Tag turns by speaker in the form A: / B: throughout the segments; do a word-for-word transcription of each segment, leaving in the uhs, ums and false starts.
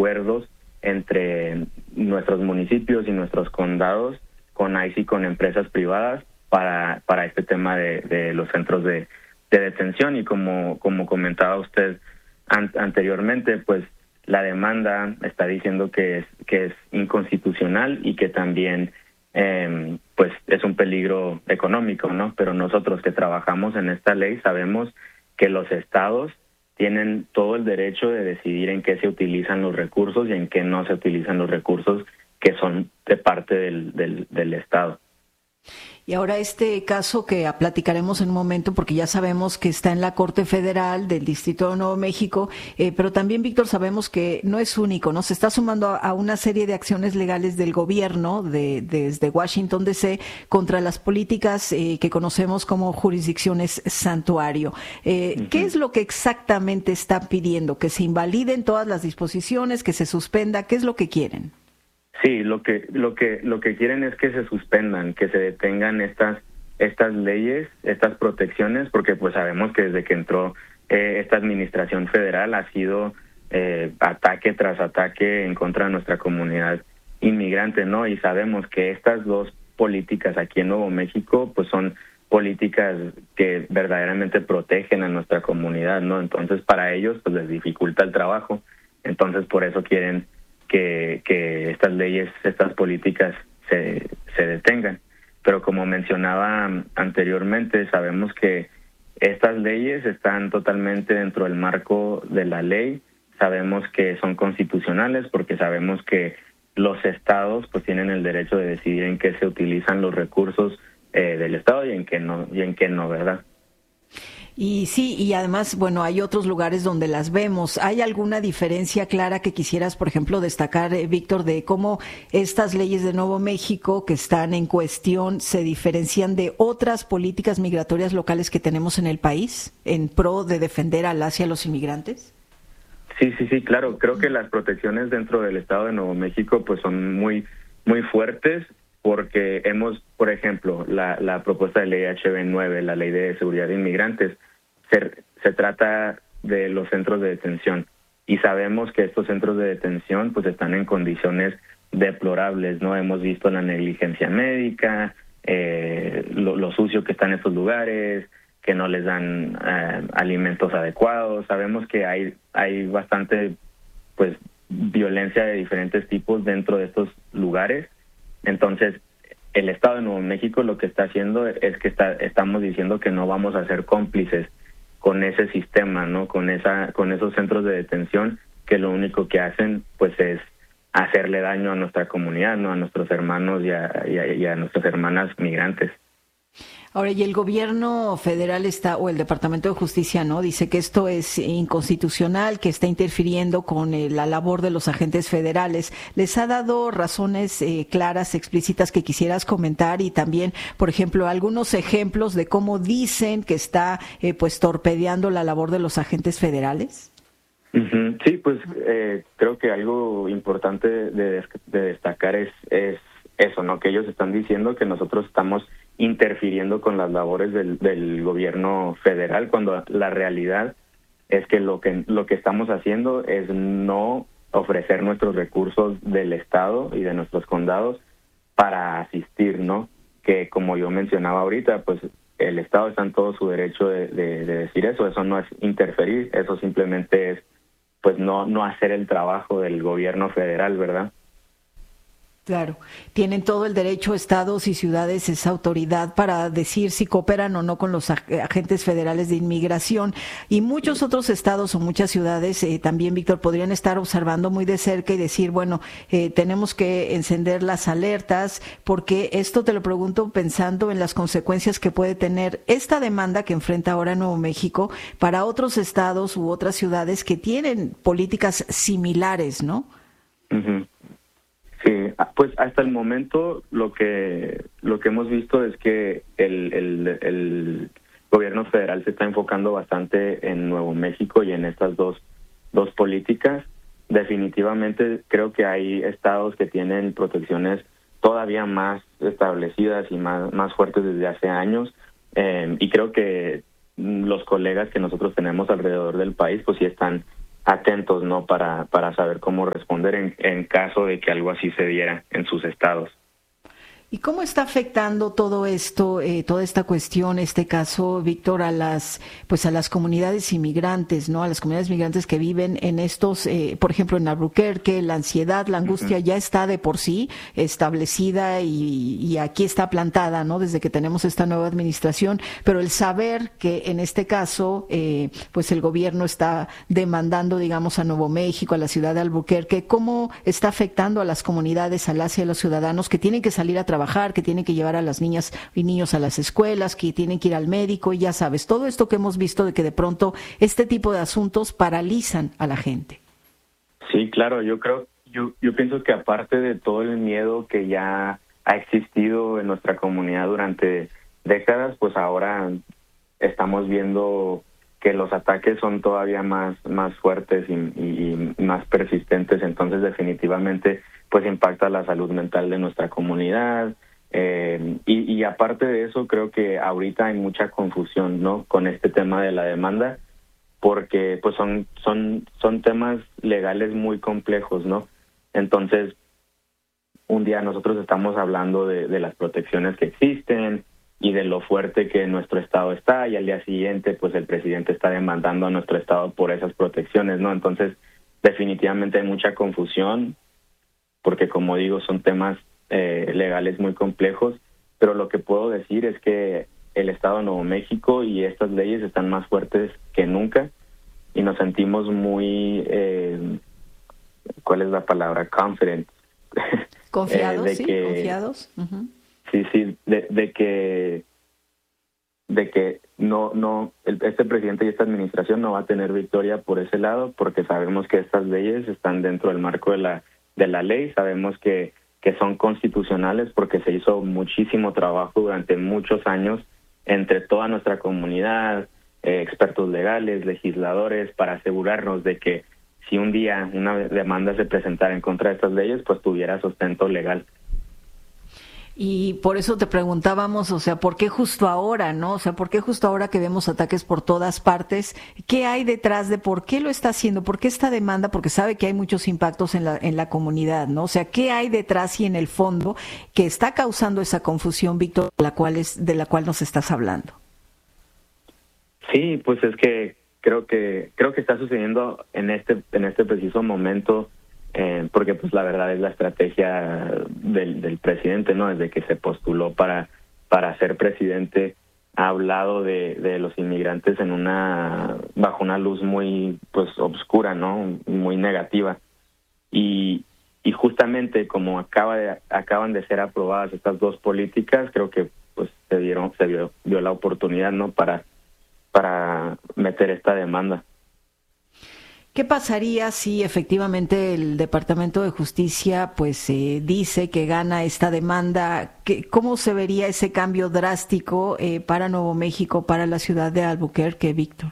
A: acuerdos entre nuestros municipios y nuestros condados con I C E y con empresas privadas para para este tema de, de los centros de, de detención. Y como como comentaba usted an, anteriormente, pues la demanda está diciendo que es que es inconstitucional y que también eh, pues es un peligro económico, ¿no? Pero nosotros que trabajamos en esta ley sabemos que los estados tienen todo el derecho de decidir en qué se utilizan los recursos y en qué no se utilizan los recursos que son de parte del, del, del Estado.
B: Y ahora este caso que platicaremos en un momento, porque ya sabemos que está en la Corte Federal del Distrito de Nuevo México, eh, pero también, Víctor, sabemos que no es único, ¿no? Se está sumando a, a una serie de acciones legales del gobierno de, desde Washington D C contra las políticas eh, que conocemos como jurisdicciones santuario. Eh, uh-huh. ¿Qué es lo que exactamente están pidiendo? ¿Que se invaliden todas las disposiciones, que se suspenda? ¿Qué es lo que quieren?
A: Sí, lo que lo que lo que quieren es que se suspendan, que se detengan estas estas leyes, estas protecciones, porque pues sabemos que desde que entró eh, esta administración federal ha sido eh, ataque tras ataque en contra de nuestra comunidad inmigrante, ¿no? Y sabemos que estas dos políticas aquí en Nuevo México pues son políticas que verdaderamente protegen a nuestra comunidad, ¿no? Entonces para ellos pues les dificulta el trabajo, entonces por eso quieren que, que estas leyes, estas políticas se, se detengan. Pero como mencionaba anteriormente, sabemos que estas leyes están totalmente dentro del marco de la ley, sabemos que son constitucionales porque sabemos que los estados pues tienen el derecho de decidir en qué se utilizan los recursos eh, del estado y en qué no, y en qué no, ¿verdad?
B: Y sí, y además, bueno, hay otros lugares donde las vemos. ¿Hay alguna diferencia clara que quisieras, por ejemplo, destacar, eh, Víctor, de cómo estas leyes de Nuevo México que están en cuestión se diferencian de otras políticas migratorias locales que tenemos en el país en pro de defender a las y a los inmigrantes?
A: Sí, sí, sí, claro. Creo que las protecciones dentro del Estado de Nuevo México pues son muy, muy fuertes porque hemos, por ejemplo, la, la propuesta de ley H B nueve, la ley de seguridad de inmigrantes, se, se trata de los centros de detención y sabemos que estos centros de detención pues están en condiciones deplorables, ¿no? Hemos visto la negligencia médica, eh, lo, lo sucio que están estos lugares, que no les dan eh, alimentos adecuados. Sabemos que hay hay bastante pues violencia de diferentes tipos dentro de estos lugares. Entonces, el Estado de Nuevo México lo que está haciendo es que está, estamos diciendo que no vamos a ser cómplices con ese sistema, ¿no? Con esa con esos centros de detención que lo único que hacen pues es hacerle daño a nuestra comunidad, ¿no? A nuestros hermanos y a, y a, y a nuestras hermanas migrantes.
B: Ahora, y el gobierno federal está, o el Departamento de Justicia, ¿no? Dice que esto es inconstitucional, que está interfiriendo con eh, la labor de los agentes federales. ¿Les ha dado razones eh, claras, explícitas que quisieras comentar? Y también, por ejemplo, algunos ejemplos de cómo dicen que está eh, pues torpedeando la labor de los agentes federales.
A: Uh-huh. Sí, pues eh, creo que algo importante de, de destacar es, es eso, ¿no? Que ellos están diciendo que nosotros estamos interfiriendo con las labores del, del gobierno federal, cuando la realidad es que lo que lo que estamos haciendo es no ofrecer nuestros recursos del estado y de nuestros condados para asistir, ¿no? Que como yo mencionaba ahorita, pues el estado está en todo su derecho de, de, de decir eso. Eso no es interferir, eso simplemente es pues no no hacer el trabajo del gobierno federal, ¿verdad?
B: Claro, tienen todo el derecho estados y ciudades, esa autoridad para decir si cooperan o no con los agentes federales de inmigración, y muchos otros estados o muchas ciudades eh, también, Víctor, podrían estar observando muy de cerca y decir, bueno, eh, tenemos que encender las alertas, porque esto te lo pregunto pensando en las consecuencias que puede tener esta demanda que enfrenta ahora Nuevo México para otros estados u otras ciudades que tienen políticas similares, ¿no?
A: Uh-huh. Sí, pues hasta el momento lo que lo que hemos visto es que el, el, el gobierno federal se está enfocando bastante en Nuevo México y en estas dos dos políticas. Definitivamente creo que hay estados que tienen protecciones todavía más establecidas y más más fuertes desde hace años, eh, y creo que los colegas que nosotros tenemos alrededor del país pues sí están atentos, ¿no? Para, para saber cómo responder en, en caso de que algo así se diera en sus estados.
B: ¿Y cómo está afectando todo esto, eh, toda esta cuestión, este caso, Víctor, a las, pues a las comunidades inmigrantes, ¿no? A las comunidades migrantes que viven en estos, eh, por ejemplo, en Albuquerque, la ansiedad, la angustia uh-huh. ya está de por sí establecida y, y aquí está plantada, ¿no? Desde que tenemos esta nueva administración, pero el saber que en este caso, eh, pues el gobierno está demandando, digamos, a Nuevo México, a la ciudad de Albuquerque, ¿cómo está afectando a las comunidades, a las y a los ciudadanos que tienen que salir a trabajar? que tienen que llevar a las niñas y niños a las escuelas, que tienen que ir al médico y ya sabes, todo esto que hemos visto de que de pronto este tipo de asuntos paralizan a la gente?
A: Sí, claro, yo creo, yo, yo pienso que aparte de todo el miedo que ya ha existido en nuestra comunidad durante décadas, pues ahora estamos viendo que los ataques son todavía más, más fuertes y, y, y más persistentes, entonces definitivamente pues impacta la salud mental de nuestra comunidad, eh, y, y aparte de eso creo que ahorita hay mucha confusión, ¿no? Con este tema de la demanda, porque pues son, son, son temas legales muy complejos, ¿no? Entonces, un día nosotros estamos hablando de, de las protecciones que existen y de lo fuerte que nuestro estado está, y al día siguiente pues el presidente está demandando a nuestro estado por esas protecciones, ¿no? Entonces, definitivamente hay mucha confusión, porque como digo, son temas eh, legales muy complejos, pero lo que puedo decir es que el Estado de Nuevo México y estas leyes están más fuertes que nunca, y nos sentimos muy, eh, ¿cuál es la palabra? Confident.
B: Confiados,
A: eh, de
B: sí,
A: que,
B: confiados. Uh-huh.
A: Sí, sí, de, de que de que no, no, el, este presidente y esta administración no va a tener victoria por ese lado, porque sabemos que estas leyes están dentro del marco de la de la ley, sabemos que, que son constitucionales porque se hizo muchísimo trabajo durante muchos años entre toda nuestra comunidad, eh, expertos legales, legisladores, para asegurarnos de que si un día una demanda se presentara en contra de estas leyes, pues tuviera sustento legal.
B: Y por eso te preguntábamos, o sea, ¿por qué justo ahora, no? O sea, ¿por qué justo ahora que vemos ataques por todas partes? ¿Qué hay detrás de por qué lo está haciendo? ¿Por qué esta demanda? Porque sabe que hay muchos impactos en la en la comunidad, ¿no? O sea, ¿qué hay detrás y en el fondo que está causando esa confusión, Víctor, de la cual es de la cual nos estás hablando?
A: Sí, pues es que creo que creo que está sucediendo en este en este preciso momento. Eh, porque pues la verdad es la estrategia del, del presidente, ¿no? Desde que se postuló para para ser presidente, ha hablado de, de los inmigrantes en una bajo una luz muy pues oscura, ¿no? Muy negativa. Y y justamente como acaba de acaban de ser aprobadas estas dos políticas, creo que pues se dieron se dio, dio la oportunidad, ¿no? Para para meter esta demanda.
B: ¿Qué pasaría si efectivamente el Departamento de Justicia pues eh, dice que gana esta demanda? ¿Qué, ¿Cómo se vería ese cambio drástico eh, para Nuevo México, para la ciudad de Albuquerque, Víctor?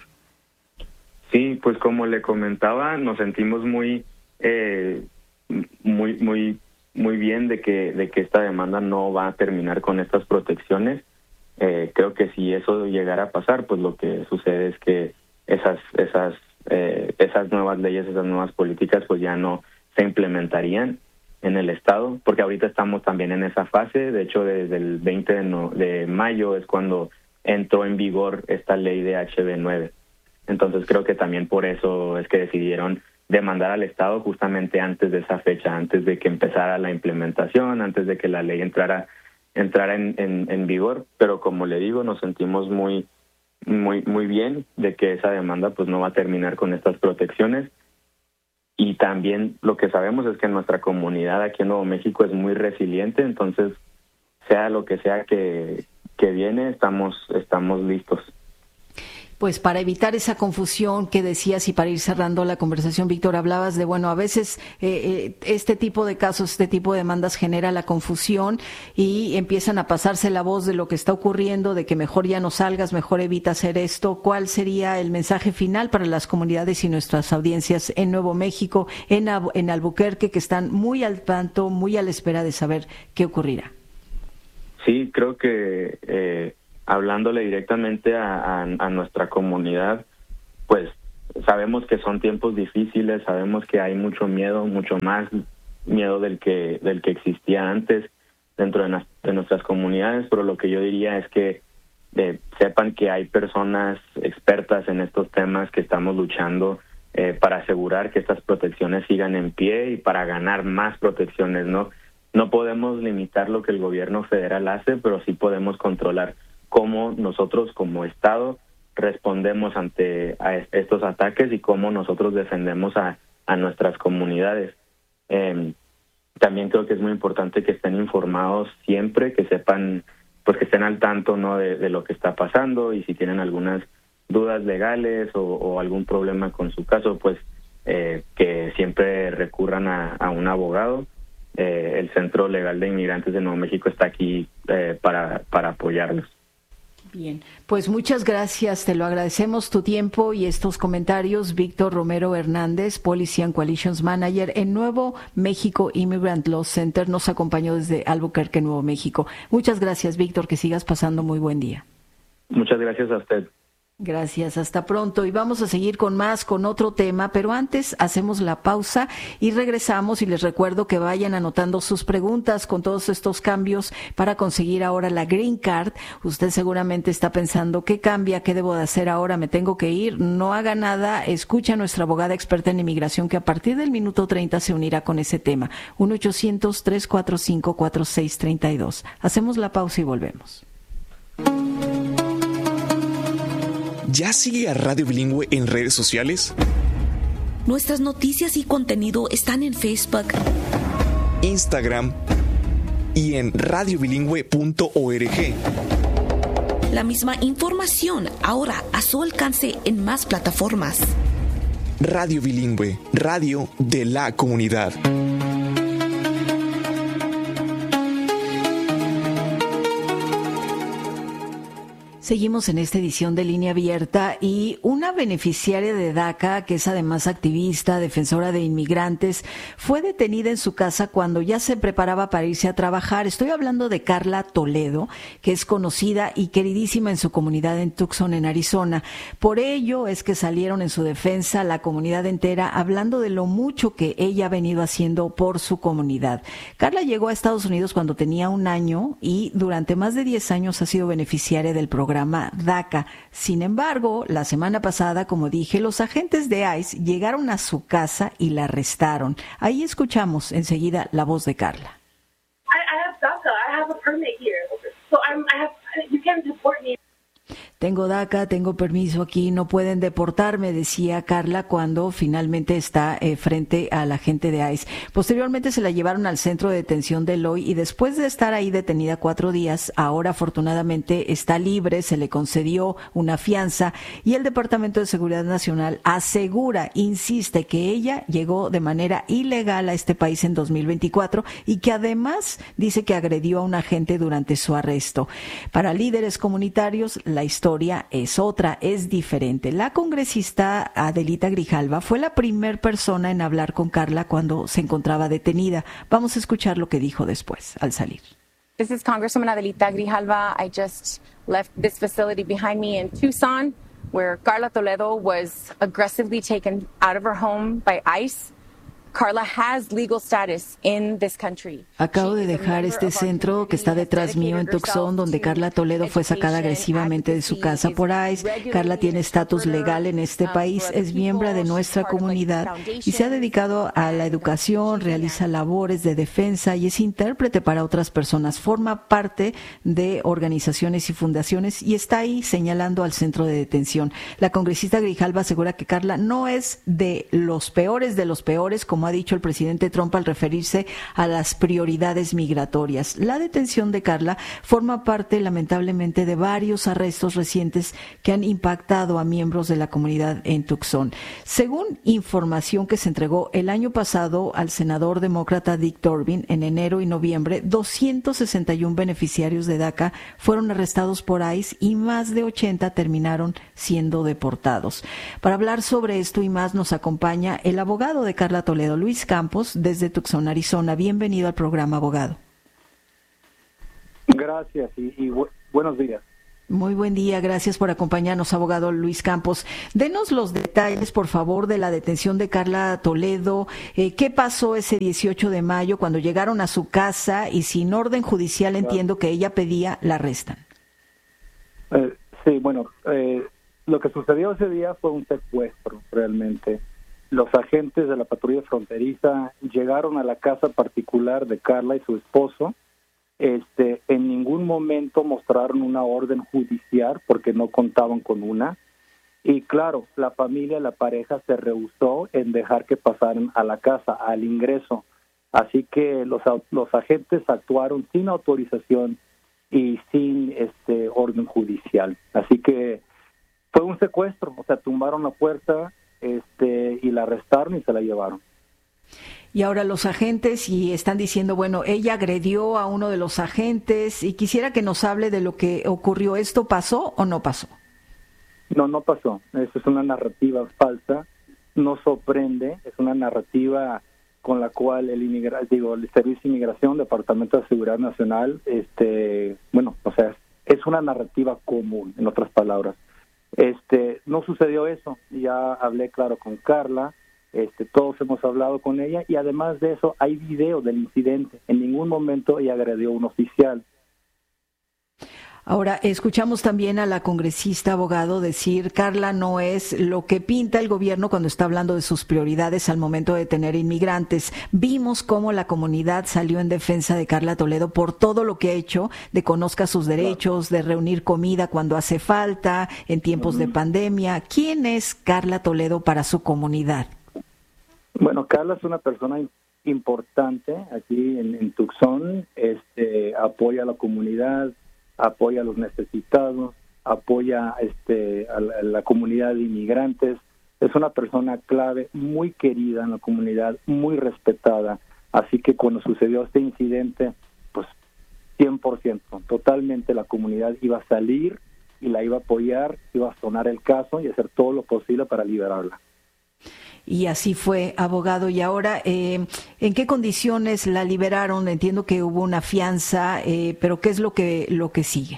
A: Sí, pues como le comentaba, nos sentimos muy, eh, muy, muy, muy bien de que de que esta demanda no va a terminar con estas protecciones. Eh, creo que si eso llegara a pasar, pues lo que sucede es que esas, esas Eh, esas nuevas leyes, esas nuevas políticas pues ya no se implementarían en el estado, porque ahorita estamos también en esa fase. De hecho, desde el veinte de, no, de mayo es cuando entró en vigor esta ley de H B nueve. Entonces creo que también por eso es que decidieron demandar al estado justamente antes de esa fecha, antes de que empezara la implementación, antes de que la ley entrara entrara en, en, en vigor. Pero como le digo, nos sentimos muy muy muy bien de que esa demanda pues no va a terminar con estas protecciones, y también lo que sabemos es que nuestra comunidad aquí en Nuevo México es muy resiliente, entonces sea lo que sea que, que viene, estamos estamos listos.
B: Pues para evitar esa confusión que decías y para ir cerrando la conversación, Víctor, hablabas de, bueno, a veces eh, eh, este tipo de casos, este tipo de demandas genera la confusión y empiezan a pasarse la voz de lo que está ocurriendo, de que mejor ya no salgas, mejor evita hacer esto. ¿Cuál sería el mensaje final para las comunidades y nuestras audiencias en Nuevo México, en, en Albuquerque, que están muy al tanto, muy a la espera de saber qué ocurrirá?
A: Sí, creo que... Eh... hablándole directamente a, a, a nuestra comunidad, pues sabemos que son tiempos difíciles, sabemos que hay mucho miedo, mucho más miedo del que del que existía antes dentro de, nas, de nuestras comunidades, pero lo que yo diría es que eh, sepan que hay personas expertas en estos temas que estamos luchando eh, para asegurar que estas protecciones sigan en pie y para ganar más protecciones, ¿no? No podemos limitar lo que el gobierno federal hace, pero sí podemos controlar cómo nosotros como Estado respondemos ante a estos ataques y cómo nosotros defendemos a, a nuestras comunidades. Eh, también creo que es muy importante que estén informados siempre, que sepan, pues que estén al tanto, ¿no?, de, de lo que está pasando, y si tienen algunas dudas legales o, o algún problema con su caso, pues eh, que siempre recurran a, a un abogado. Eh, el Centro Legal de Inmigrantes de Nuevo México está aquí eh, para, para apoyarlos.
B: Bien, pues muchas gracias, te lo agradecemos tu tiempo y estos comentarios. Víctor Romero Hernández, Policy and Coalitions Manager en Nuevo México Immigrant Law Center, nos acompañó desde Albuquerque, Nuevo México. Muchas gracias, Víctor, que sigas pasando muy buen día.
A: Muchas gracias a usted.
B: Gracias, hasta pronto. Y vamos a seguir con más, con otro tema, pero antes hacemos la pausa y regresamos, y les recuerdo que vayan anotando sus preguntas con todos estos cambios para conseguir ahora la Green Card. Usted seguramente está pensando, ¿qué cambia? ¿Qué debo de hacer ahora? ¿Me tengo que ir? No haga nada, escucha a nuestra abogada experta en inmigración que a partir del minuto treinta se unirá con ese tema. uno ochocientos, tres cuatro cinco, cuatro seis tres dos. Hacemos la pausa y volvemos.
C: ¿Ya sigue a Radio Bilingüe en redes sociales?
D: Nuestras noticias y contenido están en Facebook,
C: Instagram y en radio bilingüe punto org.
D: La misma información ahora a su alcance en más plataformas.
C: Radio Bilingüe, radio de la comunidad.
B: Seguimos en esta edición de Línea Abierta, y una beneficiaria de DACA, que es además activista, defensora de inmigrantes, fue detenida en su casa cuando ya se preparaba para irse a trabajar. Estoy hablando de Carla Toledo, que es conocida y queridísima en su comunidad en Tucson, en Arizona. Por ello es que salieron en su defensa la comunidad entera, hablando de lo mucho que ella ha venido haciendo por su comunidad. Carla llegó a Estados Unidos cuando tenía un año y durante más de diez años ha sido beneficiaria del programa DACA. Sin embargo, la semana pasada, como dije, los agentes de ICE llegaron a su casa y la arrestaron. Ahí escuchamos enseguida la voz de Carla.
E: I, I have DACA. I have a permit here. So I'm, I have, you can't deport me.
B: Tengo DACA, tengo permiso aquí, no pueden deportarme, decía Carla cuando finalmente está eh, frente a la gente de ICE. Posteriormente se la llevaron al centro de detención de Eloy, y después de estar ahí detenida cuatro días, ahora afortunadamente está libre, se le concedió una fianza, y el Departamento de Seguridad Nacional asegura, insiste, que ella llegó de manera ilegal a este país en dos mil veinticuatro y que además dice que agredió a un agente durante su arresto. Para líderes comunitarios, la historia es otra, es diferente. La congresista Adelita Grijalva fue la primer persona en hablar con Carla cuando se encontraba detenida. Vamos a escuchar lo que dijo después, al salir.
F: This is Congresswoman Adelita Grijalva. I just left this facility behind me in Tucson, where Carla Toledo was aggressively taken out of her home by ICE. Carla has legal status in this country.
B: Acabo de dejar este centro que está detrás mío en Tucson, donde Carla Toledo fue sacada agresivamente de su casa por ICE. Carla tiene estatus legal en este país, es miembro de nuestra comunidad y se ha dedicado a la educación, realiza labores de defensa y es intérprete para otras personas. Forma parte de organizaciones y fundaciones y está ahí señalando al centro de detención. La congresista Grijalva asegura que Carla no es de los peores de los peores, como ha dicho el presidente Trump al referirse a las prioridades migratorias. La detención de Carla forma parte, lamentablemente, de varios arrestos recientes que han impactado a miembros de la comunidad en Tucson. Según información que se entregó el año pasado al senador demócrata Dick Durbin, en enero y noviembre, doscientos sesenta y uno beneficiarios de DACA fueron arrestados por ICE y más de ochenta terminaron siendo deportados. Para hablar sobre esto y más nos acompaña el abogado de Carla Toledo, Luis Campos, desde Tucson, Arizona. Bienvenido al programa, abogado.
G: Gracias y, y bu- buenos días.
B: Muy buen día, gracias por acompañarnos, abogado Luis Campos. Denos los detalles, por favor, de la detención de Karla Toledo. Eh, ¿Qué pasó ese dieciocho de mayo cuando llegaron a su casa y sin orden judicial, entiendo que ella pedía, la arrestan?
G: Eh, sí, bueno, eh, lo que sucedió ese día fue un secuestro, realmente. Los agentes de la patrulla fronteriza llegaron a la casa particular de Karla y su esposo. Este, en ningún momento mostraron una orden judicial porque no contaban con una. Y claro, la familia, la pareja se rehusó en dejar que pasaran a la casa, al ingreso. Así que los, los agentes actuaron sin autorización y sin este orden judicial. Así que fue un secuestro, o sea, tumbaron la puerta este, y la arrestaron y se la llevaron.
B: Y ahora los agentes y están diciendo, bueno, ella agredió a uno de los agentes y quisiera que nos hable de lo que ocurrió. ¿Esto pasó o no pasó?
G: No, no pasó. Eso es una narrativa falsa. No sorprende. Es una narrativa con la cual el inmigra digo el Servicio de Inmigración, Departamento de Seguridad Nacional, este, bueno, o sea, es una narrativa común, en otras palabras. Este, no sucedió eso. Ya hablé claro con Karla. Este, todos hemos hablado con ella y además de eso hay video del incidente. En ningún momento ella agredió a un oficial.
B: Ahora, escuchamos también a la congresista abogado decir, Karla no es lo que pinta el gobierno cuando está hablando de sus prioridades al momento de tener inmigrantes. Vimos cómo la comunidad salió en defensa de Karla Toledo por todo lo que ha hecho, de conozca sus derechos, de reunir comida cuando hace falta, en tiempos uh-huh. de pandemia. ¿Quién es Karla Toledo para su comunidad?
G: Bueno, Karla es una persona importante aquí en, en Tucson, este, apoya a la comunidad, apoya a los necesitados, apoya este, a, la, a la comunidad de inmigrantes. Es una persona clave, muy querida en la comunidad, muy respetada. Así que cuando sucedió este incidente, pues cien por ciento, totalmente la comunidad iba a salir y la iba a apoyar, iba a sonar el caso y hacer todo lo posible para liberarla.
B: Y así fue, abogado. Y ahora, eh, ¿en qué condiciones la liberaron? Entiendo que hubo una fianza, eh, pero ¿qué es lo que lo que sigue?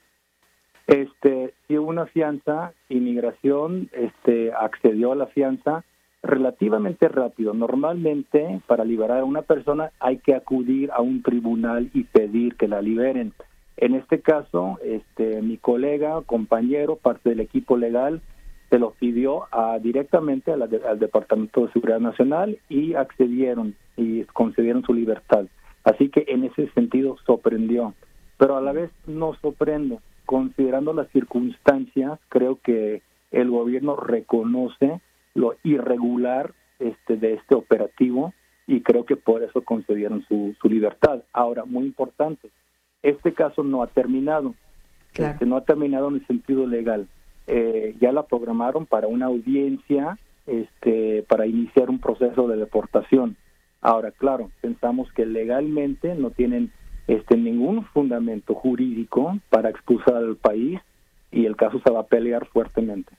G: Este, sí hubo una fianza, inmigración este, accedió a la fianza relativamente rápido. Normalmente, para liberar a una persona hay que acudir a un tribunal y pedir que la liberen. En este caso, este, mi colega, compañero, parte del equipo legal, se lo pidió a, directamente a la de, al Departamento de Seguridad Nacional y accedieron y concedieron su libertad. Así que en ese sentido sorprendió, pero a la vez no sorprende. Considerando las circunstancias, creo que el gobierno reconoce lo irregular este, de este operativo y creo que por eso concedieron su, su libertad. Ahora, muy importante, este caso no ha terminado, claro. este, no ha terminado en el sentido legal. Eh, ya la programaron para una audiencia este, para iniciar un proceso de deportación. Ahora, claro, pensamos que legalmente no tienen este, ningún fundamento jurídico para expulsar al país y el caso se va a pelear fuertemente.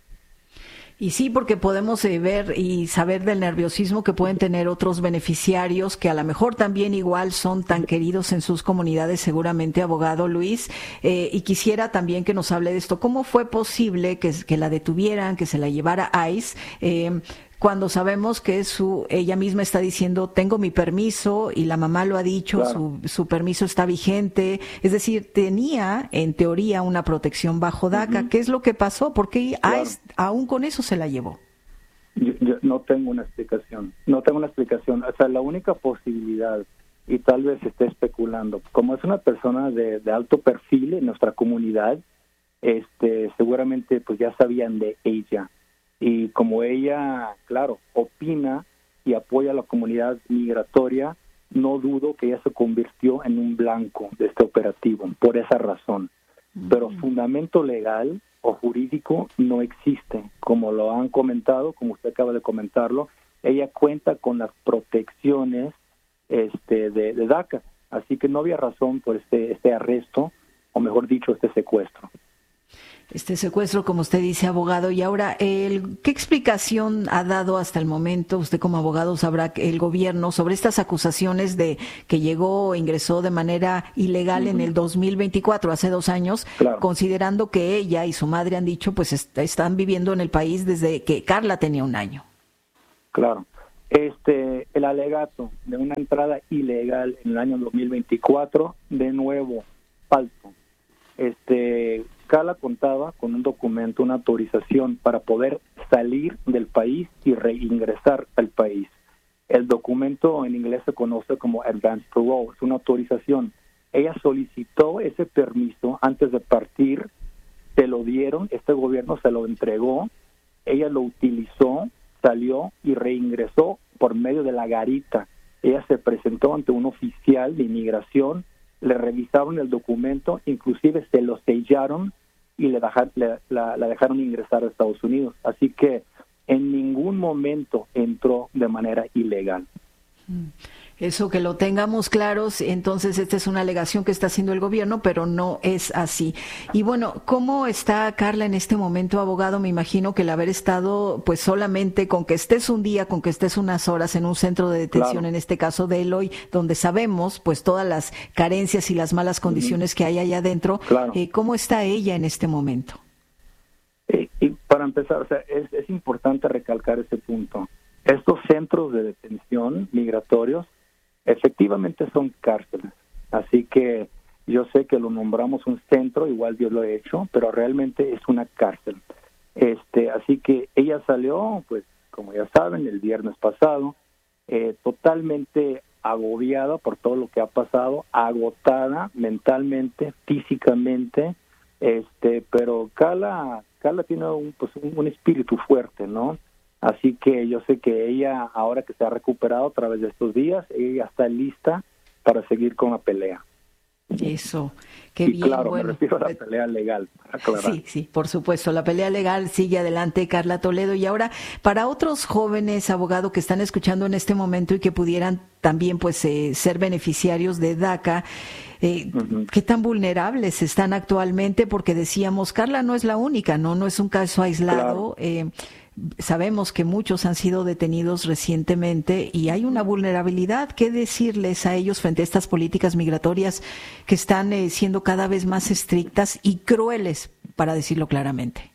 B: Y sí, porque podemos eh, ver y saber del nerviosismo que pueden tener otros beneficiarios que a lo mejor también igual son tan queridos en sus comunidades, seguramente, abogado Luis. Eh, y quisiera también que nos hable de esto. ¿Cómo fue posible que, que la detuvieran, que se la llevara ICE? Eh, cuando sabemos que su ella misma está diciendo, tengo mi permiso, y la mamá lo ha dicho, claro. su, su permiso está vigente, es decir, tenía en teoría una protección bajo DACA. Uh-huh. ¿Qué es lo que pasó? ¿Por qué claro. ICE aún con eso se la llevó?
G: Yo, yo no tengo una explicación, no tengo una explicación, o sea, la única posibilidad, y tal vez esté especulando, como es una persona de, de alto perfil en nuestra comunidad, este seguramente pues ya sabían de ella. Y como ella, claro, opina y apoya a la comunidad migratoria, no dudo que ella se convirtió en un blanco de este operativo, por esa razón. Mm. Pero fundamento legal o jurídico no existe. Como lo han comentado, como usted acaba de comentarlo, ella cuenta con las protecciones este, de, de DACA. Así que no había razón por este, este arresto, o mejor dicho, este secuestro.
B: Este secuestro, como usted dice, abogado. Y ahora, el, ¿qué explicación ha dado hasta el momento, usted como abogado sabrá, el gobierno sobre estas acusaciones de que llegó, ingresó de manera ilegal uh-huh. en el dos mil veinticuatro, hace dos años, claro. considerando que ella y su madre han dicho, pues est- están viviendo en el país desde que Carla tenía un año?
G: Claro. Este, el alegato de una entrada ilegal en el año dos mil veinticuatro, de nuevo, falso. Este, Carla contaba con un documento, una autorización para poder salir del país y reingresar al país. El documento en inglés se conoce como Advance Parole, es una autorización. Ella solicitó ese permiso antes de partir, se lo dieron, este gobierno se lo entregó, ella lo utilizó, salió y reingresó por medio de la garita. Ella se presentó ante un oficial de inmigración, le revisaron el documento, inclusive se lo sellaron y le, dejar, le la, la dejaron ingresar a Estados Unidos. Así que en ningún momento entró de manera ilegal.
B: Eso, que lo tengamos claros. Entonces, esta es una alegación que está haciendo el gobierno, pero no es así. Y bueno, ¿cómo está Carla en este momento, abogado? Me imagino que el haber estado, pues solamente con que estés un día, con que estés unas horas en un centro de detención, claro. en este caso de Eloy, donde sabemos pues todas las carencias y las malas condiciones uh-huh. que hay allá adentro, claro. eh, ¿cómo está ella en este momento?
G: Eh, y para empezar, o sea, es, es importante recalcar ese punto. Estos centros de detención migratorios efectivamente son cárceles, así que yo sé que lo nombramos un centro, igual yo lo he hecho, pero realmente es una cárcel. Este, así que ella salió, pues, como ya saben, el viernes pasado, eh, totalmente agobiada por todo lo que ha pasado, agotada mentalmente, físicamente, este, pero Carla, Carla tiene un, pues, un, un espíritu fuerte, ¿no? Así que yo sé que ella, ahora que se ha recuperado a través de estos días, ella está lista para seguir con la pelea.
B: Eso, qué
G: y
B: bien.
G: Claro,
B: bueno,
G: me refiero a la pelea legal, para aclarar.
B: Sí, sí, por supuesto, la pelea legal sigue adelante, Carla Toledo. Y ahora, para otros jóvenes, abogado, que están escuchando en este momento y que pudieran también pues eh, ser beneficiarios de DACA, eh, uh-huh. ¿qué tan vulnerables están actualmente? Porque decíamos, Carla no es la única, no, no es un caso aislado. Claro. Eh, Sabemos que muchos han sido detenidos recientemente y hay una vulnerabilidad. ¿Qué decirles a ellos frente a estas políticas migratorias que están eh, siendo cada vez más estrictas y crueles, para decirlo claramente?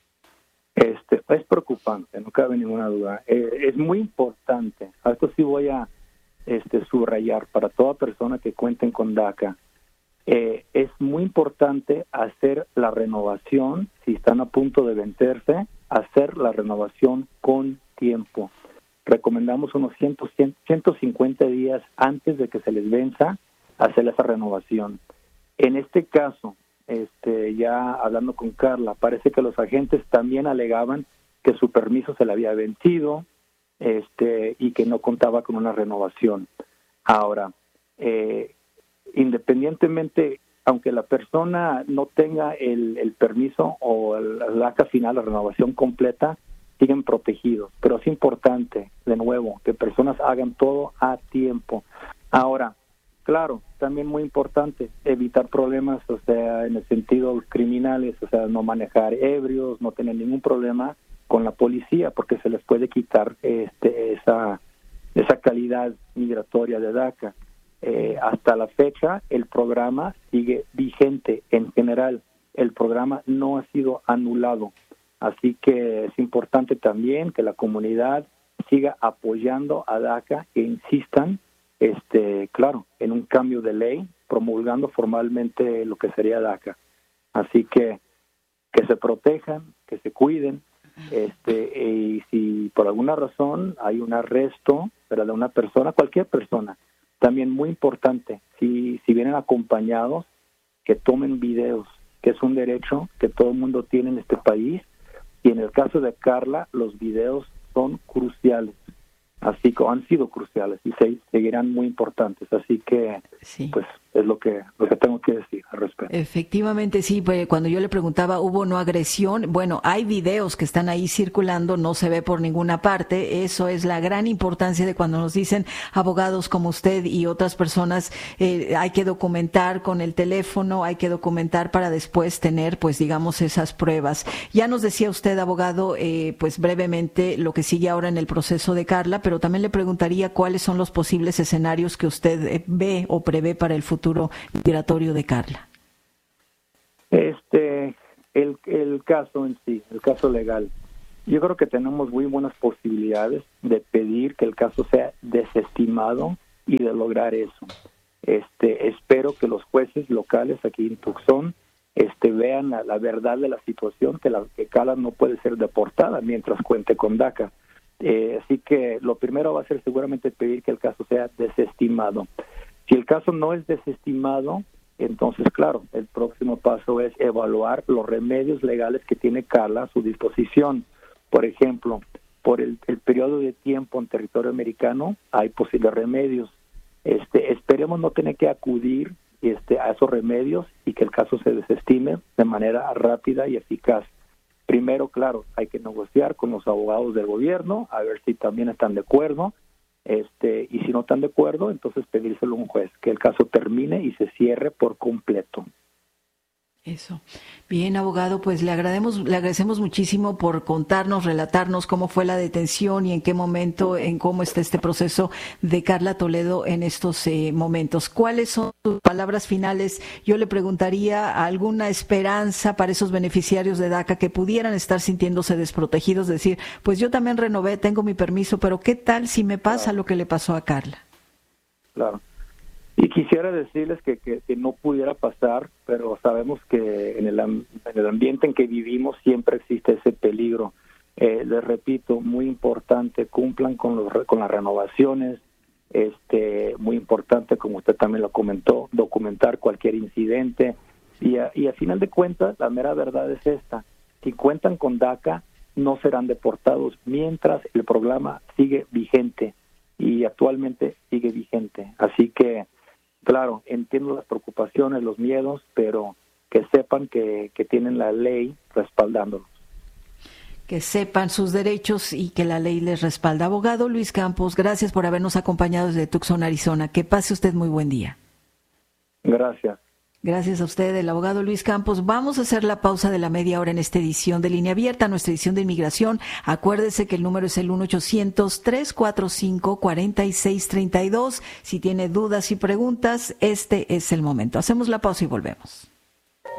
G: Este, es preocupante, no cabe ninguna duda. Eh, es muy importante, a esto sí voy a este, subrayar para toda persona que cuenten con DACA. Eh, es muy importante hacer la renovación, si están a punto de vencerse, hacer la renovación con tiempo. Recomendamos unos cien, cien, ciento cincuenta días antes de que se les venza hacer esa renovación. En este caso, este, ya hablando con Carla, parece que los agentes también alegaban que su permiso se le había vencido este, y que no contaba con una renovación. Ahora, eh, independientemente, aunque la persona no tenga el, el permiso o el, el DACA final, la renovación completa, siguen protegidos. Pero es importante, de nuevo, que personas hagan todo a tiempo. Ahora, claro, también muy importante, evitar problemas, o sea, en el sentido criminales, o sea, no manejar ebrios, no tener ningún problema con la policía, porque se les puede quitar este, esa, esa calidad migratoria de DACA. Eh, hasta la fecha, el programa sigue vigente en general. El programa no ha sido anulado. Así que es importante también que la comunidad siga apoyando a DACA e insistan, este, claro, en un cambio de ley, promulgando formalmente lo que sería DACA. Así que que se protejan, que se cuiden, este, y si por alguna razón hay un arresto, pero de una persona, cualquier persona, también muy importante, si, si vienen acompañados, que tomen videos, que es un derecho que todo el mundo tiene en este país, y en el caso de Carla, los videos son cruciales, así que han sido cruciales y se, seguirán muy importantes, así que sí. pues es lo que lo que tengo que decir al respecto.
B: Efectivamente, sí, pues cuando yo le preguntaba, ¿hubo no agresión? Bueno, hay videos que están ahí circulando, no se ve por ninguna parte. Eso es la gran importancia de cuando nos dicen abogados como usted y otras personas, eh, hay que documentar con el teléfono, hay que documentar para después tener, pues digamos, esas pruebas. Ya nos decía usted, abogado, eh, pues brevemente lo que sigue ahora en el proceso de Karla, pero también le preguntaría cuáles son los posibles escenarios que usted eh, ve o prevé para el futuro migratorio de Karla.
G: Este, el, el caso en sí, el caso legal, yo creo que tenemos muy buenas posibilidades de pedir que el caso sea desestimado y de lograr eso. Este, espero que los jueces locales aquí en Tucson este, vean la, la verdad de la situación, que, la, que Karla no puede ser deportada mientras cuente con DACA. Eh, así que lo primero va a ser seguramente pedir que el caso sea desestimado. Si el caso no es desestimado, entonces, claro, el próximo paso es evaluar los remedios legales que tiene Karla a su disposición. Por ejemplo, por el, el periodo de tiempo en territorio americano hay posibles remedios. Este, esperemos no tener que acudir este, a esos remedios y que el caso se desestime de manera rápida y eficaz. Primero, claro, hay que negociar con los abogados del gobierno, a ver si también están de acuerdo. Este, y si no están de acuerdo, entonces pedírselo a un juez, que el caso termine y se cierre por completo.
B: Eso. Bien, abogado, pues le agradecemos, le agradecemos muchísimo por contarnos, relatarnos cómo fue la detención y en qué momento, en cómo está este proceso de Karla Toledo en estos eh, momentos. ¿Cuáles son sus palabras finales? Yo le preguntaría alguna esperanza para esos beneficiarios de DACA que pudieran estar sintiéndose desprotegidos, decir, pues yo también renové, tengo mi permiso, pero ¿qué tal si me pasa claro. lo que le pasó a Karla?
G: Claro. Y quisiera decirles que, que, que no pudiera pasar, pero sabemos que en el, en el ambiente en que vivimos siempre existe ese peligro. Eh, les repito, muy importante, cumplan con, los, con las renovaciones, este, muy importante, como usted también lo comentó, documentar cualquier incidente. Y a, y a final de cuentas, la mera verdad es esta, si cuentan con DACA, no serán deportados mientras el programa sigue vigente, y actualmente sigue vigente. Así que, claro, entiendo las preocupaciones, los miedos, pero que sepan que, que tienen la ley respaldándolos.
B: Que sepan sus derechos y que la ley les respalda. Abogado Luis Campos, gracias por habernos acompañado desde Tucson, Arizona. Que pase usted muy buen día.
G: Gracias.
B: Gracias a usted, el abogado Luis Campos. Vamos a hacer la pausa de la media hora en esta edición de Línea Abierta, nuestra edición de inmigración. Acuérdese que el número es el uno ochocientos, tres cuatro cinco, cuatro seis tres dos. Si tiene dudas y preguntas, este es el momento. Hacemos la pausa y volvemos.